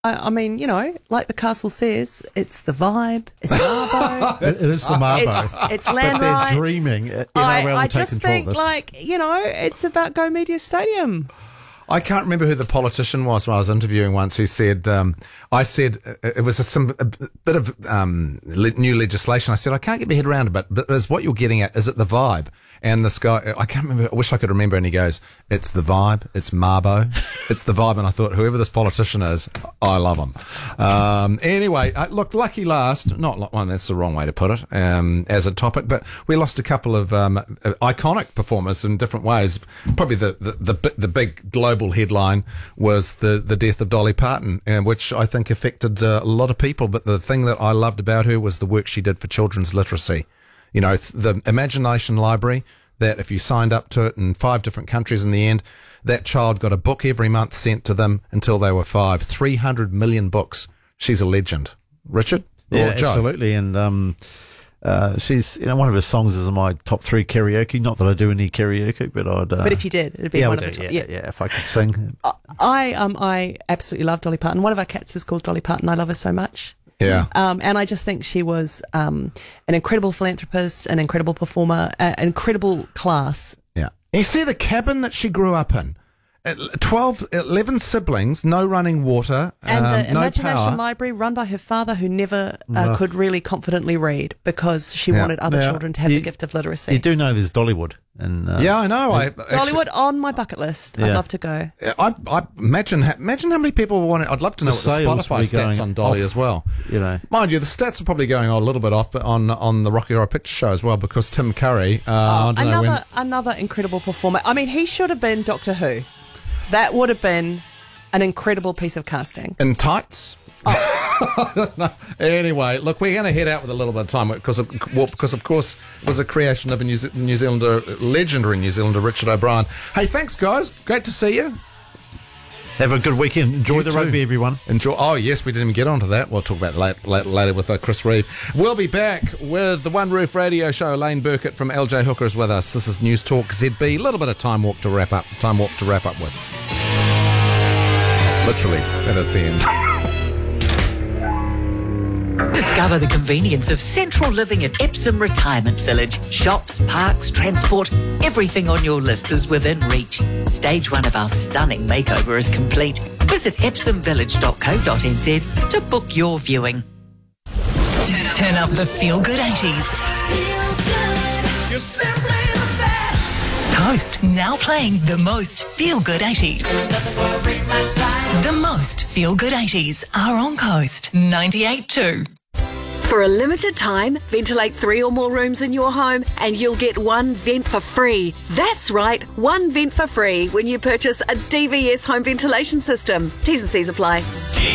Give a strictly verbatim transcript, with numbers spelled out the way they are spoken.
I, I mean, you know, like the castle says, it's the vibe, it's Marbo. it, it is the Marbo. It's, it's land but they're rights. dreaming. N R L I, will I take just control think, of this. like, you know, it's about Go Media Stadium. I can't remember who the politician was when I was interviewing once who said, um, I said, uh, it was a, some, a bit of um, le- new legislation. I said, I can't get my head around it, but, but is what you're getting at, is it the vibe? And this guy, I can't remember, I wish I could remember, and he goes, it's the vibe, it's Marbo, it's the vibe. And I thought, whoever this politician is, I love him. Um, anyway, uh, look, lucky last, not, like, well, that's the wrong way to put it, um, as a topic, but we lost a couple of um, iconic performers in different ways. Probably the, the, the, the big global headline was the, the death of Dolly Parton, uh, which I think affected uh, a lot of people. But the thing that I loved about her was the work she did for children's literacy. You know, the Imagination Library, that if you signed up to it in five different countries in the end, that child got a book every month sent to them until they were five. three hundred million books. She's a legend. Richard? Yeah, Or Joe? absolutely. And um, uh, she's, you know, one of her songs is in my top three karaoke. Not that I do any karaoke, but I'd. Uh, But if you did, it'd be yeah, I one of would the do, top. yeah, yeah, if I could sing. I um I absolutely love Dolly Parton. One of our cats is called Dolly Parton. I love her so much. Yeah. Um, and I just think she was um, an incredible philanthropist, an incredible performer, an incredible class. Yeah. And you see the cabin that she grew up in. Uh, twelve, eleven siblings, no running water, And um, the no Imagination power. Library, run by her father, who never uh, No. could really confidently read because she Yeah. wanted other Now, children to have you- the gift of literacy. You do know there's Dollywood. And, uh, Yeah, I know. I, Dollywood on my bucket list. I'd Yeah. love to go. actually, I, I imagine, imagine how many people want it. I'd love to know The what the sales Spotify will be stats going on Dolly off. as well. You know. Mind you, the stats are probably going on a little bit off, but on on the Rocky Horror Picture Show as well, because Tim Curry, uh, I don't know another when. another incredible performer. I mean, he should have been Doctor Who. That would have been an incredible piece of casting. In tights? I don't know. Anyway, look, we're going to head out with a little bit of time because, of, well, because of course, it was a creation of a New, Ze- New Zealander, legendary New Zealander, Richard O'Brien. Hey, thanks, guys. Great to see you. Have a good weekend. Enjoy You the too. rugby, everyone. Enjoy. Oh, yes, we didn't even get onto that. We'll talk about that later, later with uh, Chris Reeve. We'll be back with the One Roof Radio Show. Lane Burkett from L J Hooker is with us. This is News Talk Z B. A little bit of time walk to wrap up. Time walk to wrap up with. Literally, that is the end. Discover the convenience of central living at Epsom Retirement Village. Shops, parks, transport, everything on your list is within reach. Stage one of our stunning makeover is complete. Visit epsom village dot co dot n z to book your viewing. Turn up the feel-good eighties. You're simply the best. Coast now playing the most feel-good eighties. The most feel-good eighties are on Coast ninety-eight point two. For a limited time, ventilate three or more rooms in your home and you'll get one vent for free. That's right, one vent for free when you purchase a D V S home ventilation system. T's and C's apply.